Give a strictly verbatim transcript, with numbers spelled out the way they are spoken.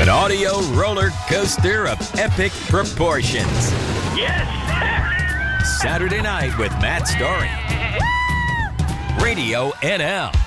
An audio roller coaster of epic proportions. Yes! Saturday night with Matt Story. Radio N L.